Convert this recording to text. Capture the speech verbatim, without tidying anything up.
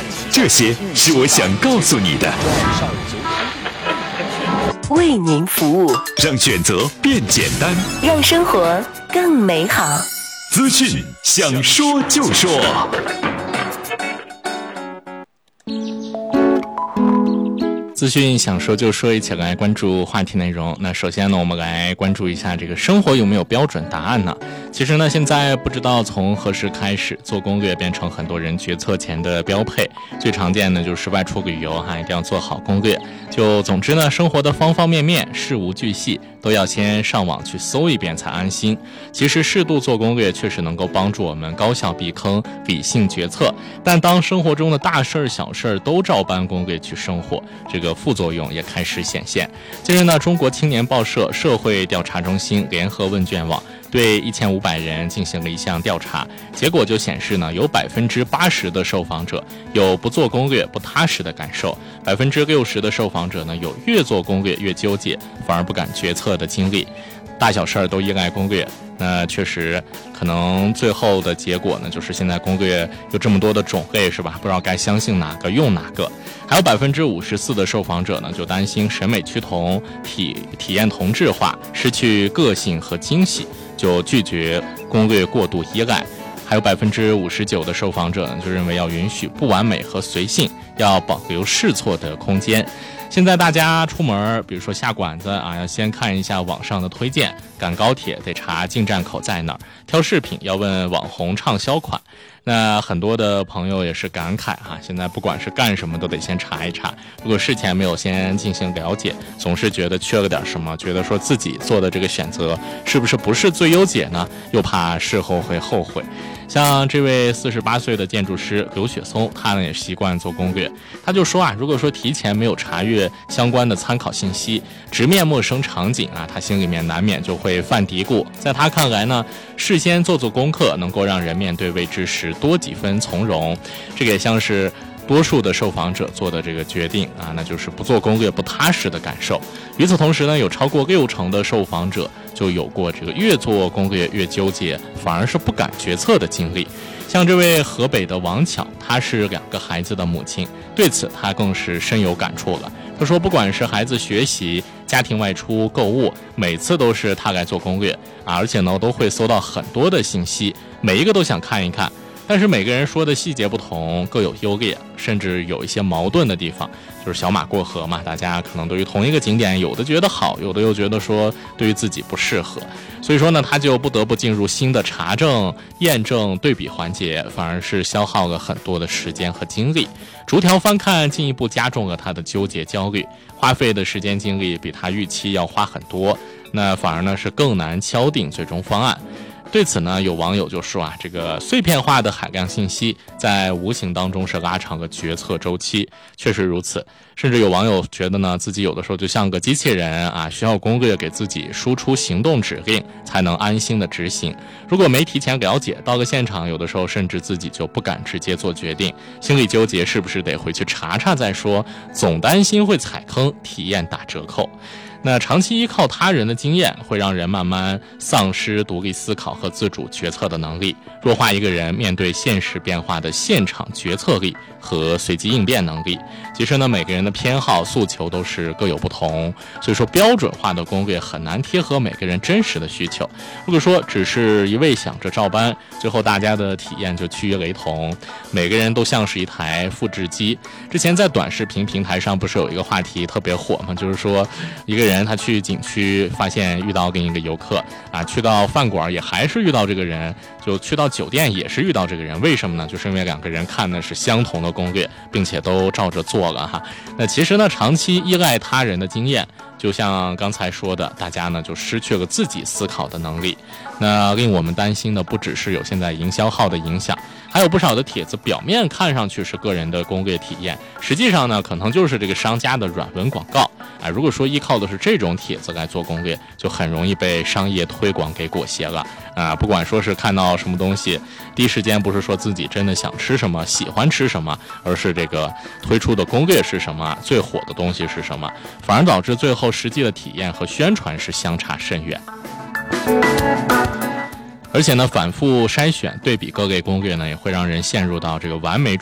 这些是我想告诉你的。 为您服务， 让选择变简单， 让生活更美好。 资讯想说就说。 资讯想说就说，一起来关注话题内容。那首先呢，我们来关注一下这个生活有没有标准答案呢？其实呢，现在不知道从何时开始，做攻略变成很多人决策前的标配。最常见的就是外出旅游哈，一定要做好攻略。就总之呢，生活的方方面面，事无巨细，都要先上网去搜一遍才安心。其实适度做攻略确实能够帮助我们高效避坑、理性决策，但当生活中的大事儿、小事儿都照搬攻略去生活，这个副作用也开始显现。近日呢，中国青年报社社会调查中心联合问卷网对一千五百人进行了一项调查，结果就显示呢，有百分之八十的受访者有不做攻略不踏实的感受，百分之六十的受访者呢有越做攻略越纠结，反而不敢决策的经历。大小事儿都依赖攻略，那确实可能最后的结果呢，就是现在攻略有这么多的种类，是吧？不知道该相信哪个用哪个。还有百分之五十四的受访者呢，就担心审美趋同、体体验同质化，失去个性和惊喜，就拒绝攻略过度依赖。还有百分之五十九的受访者呢，就认为要允许不完美和随性，要保留试错的空间。现在大家出门，比如说下馆子啊，要先看一下网上的推荐；赶高铁得查进站口在哪儿；挑饰品要问网红畅销款。那很多的朋友也是感慨哈、啊，现在不管是干什么都得先查一查，如果事前没有先进行了解，总是觉得缺了点什么，觉得说自己做的这个选择是不是不是最优解呢？又怕事后会后悔。像这位四十八岁的建筑师刘雪松，他呢也习惯做攻略。他就说啊，如果说提前没有查阅相关的参考信息，直面陌生场景啊，他心里面难免就会犯嘀咕。在他看来呢，事先做做功课，能够让人面对未知时多几分从容。这个也像是多数的受访者做的这个决定啊，那就是不做攻略不踏实的感受。与此同时呢，有超过六成的受访者就有过这个越做攻略越纠结，反而是不敢决策的经历。像这位河北的王巧，她是两个孩子的母亲，对此她更是深有感触了。她说，不管是孩子学习、家庭外出、购物，每次都是她来做攻略啊，而且呢都会搜到很多的信息，每一个都想看一看。但是每个人说的细节不同，各有优劣，甚至有一些矛盾的地方，就是小马过河嘛。大家可能对于同一个景点，有的觉得好，有的又觉得说对于自己不适合。所以说呢，他就不得不进入新的查证、验证、对比环节，反而是消耗了很多的时间和精力。逐条翻看，进一步加重了他的纠结焦虑，花费的时间精力比他预期要花很多，那反而呢是更难敲定最终方案。对此呢，有网友就说啊，这个碎片化的海量信息在无形当中是拉长了决策周期，确实如此。甚至有网友觉得呢，自己有的时候就像个机器人啊，需要攻略给自己输出行动指令，才能安心的执行。如果没提前了解，到了现场，有的时候甚至自己就不敢直接做决定，心里纠结是不是得回去查查再说，总担心会踩坑，体验打折扣。那长期依靠他人的经验，会让人慢慢丧失独立思考和自主决策的能力，弱化一个人面对现实变化的现场决策力和随机应变能力。其实呢，每个人的偏好诉求都是各有不同，所以说标准化的攻略很难贴合每个人真实的需求。如果说只是一味想着照搬，最后大家的体验就趋于雷同，每个人都像是一台复制机。之前在短视频平台上不是有一个话题特别火吗？就是说一个人他去景区发现遇到另一个游客啊，去到饭馆也还是遇到这个人，就去到酒店也是遇到这个人，为什么呢？就是因为两个人看的是相同的攻略，并且都照着做了哈。那其实呢，长期依赖他人的经验，就像刚才说的，大家呢就失去了自己思考的能力。那令我们担心的不只是有现在营销号的影响，还有不少的帖子表面看上去是个人的攻略体验，实际上呢可能就是这个商家的软文广告啊。如果说依靠的是这种帖子来做攻略，就很容易被商业推广给裹挟了啊。不管说是看到什么东西，第一时间不是说自己真的想吃什么、喜欢吃什么，而是这个推出的攻略是什么、最火的东西是什么，反而导致最后实际的体验和宣传是相差甚远。而且呢，反复筛选对比各类攻略呢，也会让人陷入到这个完美